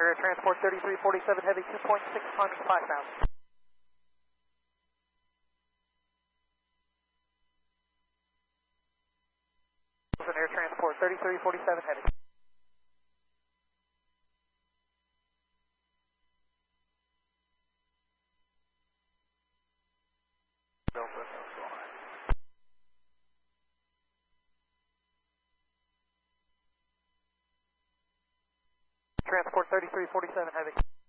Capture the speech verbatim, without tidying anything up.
Air Transport thirty-three forty-seven Heavy, two point six tons, five thousand. Air Transport thirty-three forty-seven Heavy. Transport thirty-three forty-seven Heavy.